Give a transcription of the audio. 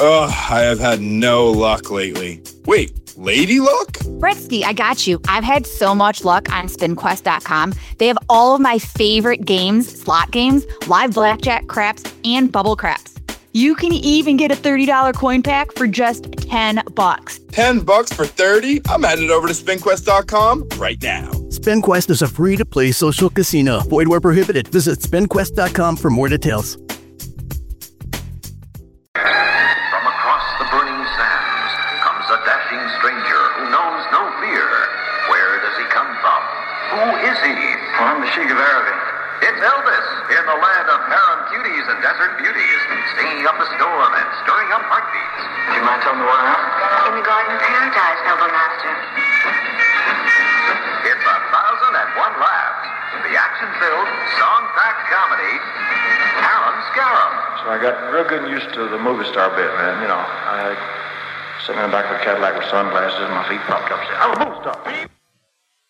Ugh, I have had no luck lately. Wait, lady luck? Bretsky, I got you. I've had so much luck on SpinQuest.com. They have all of my favorite games, slot games, live blackjack, craps, and bubble craps. You can even get a $30 coin pack for just $10. $10 for 30? I'm headed over to SpinQuest.com right now. SpinQuest is a free-to-play social casino. Void where prohibited. Visit SpinQuest.com for more details. From across the burning sands comes a dashing stranger who knows no fear. Where does he come from? Who is he? I'm the Sheik of Aragon. It's Elvis, in the land of harem cuties and desert beauties, stinging up a storm and stirring up heartbeats. Do you mind telling me where I am? In the Garden of Paradise, noble master. It's 1,001 Laughs, the action-filled, song-packed comedy, Alan Scarrow. So I got real good used to the movie star bit, man. You know, I sitting in the back of a Cadillac with sunglasses and my feet propped up saying, I'm a movie star.